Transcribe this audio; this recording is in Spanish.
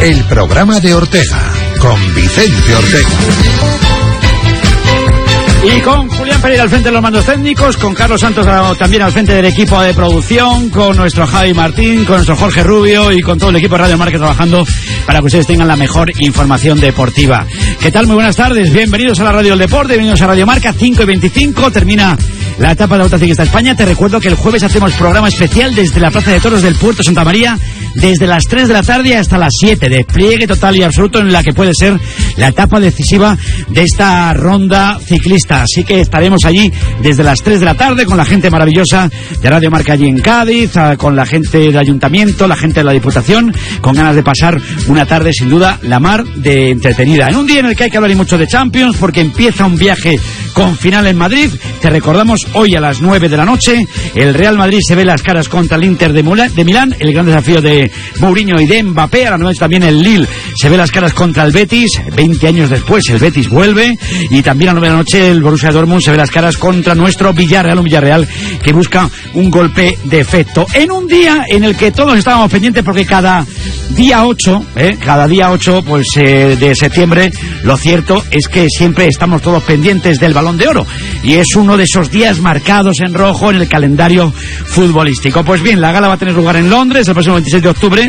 El programa de Ortega, con Vicente Ortega. Y con Julián Pereira al frente de los mandos técnicos, con Carlos Santos también al frente del equipo de producción, con nuestro Javi Martín, con nuestro Jorge Rubio y con todo el equipo de Radio Marca trabajando para que ustedes tengan la mejor información deportiva. ¿Qué tal? Muy buenas tardes, bienvenidos a la Radio del Deporte, bienvenidos a Radio Marca, 5:25, termina la etapa de la Vuelta Ciclista España. Te recuerdo que el jueves hacemos programa especial desde la Plaza de Toros del Puerto Santa María, desde las 3 de la tarde hasta las 7, despliegue total y absoluto en la que puede ser la etapa decisiva de esta ronda ciclista. Así que estaremos allí desde las 3 de la tarde con la gente maravillosa de Radio Marca allí en Cádiz, con la gente del Ayuntamiento, la gente de la Diputación, con ganas de pasar una tarde sin duda la mar de entretenida. En un día en el que hay que hablar y mucho de Champions, porque empieza un viaje con final en Madrid. Te recordamos, hoy a las 9 de la noche, el Real Madrid se ve las caras contra el Inter de Milán, el gran desafío de Mourinho y de Mbappé. A las 9 también el Lille se ve las caras contra el Betis, 20 años después el Betis vuelve, y también a las 9 de la noche el Borussia Dortmund se ve las caras contra nuestro Villarreal, un Villarreal que busca un golpe de efecto. En un día en el que todos estábamos pendientes, porque cada día 8 pues, de septiembre, lo cierto es que siempre estamos todos pendientes del Balón de Oro, y es uno de esos días marcados en rojo en el calendario futbolístico. Pues bien, la gala va a tener lugar en Londres el próximo 26 de octubre,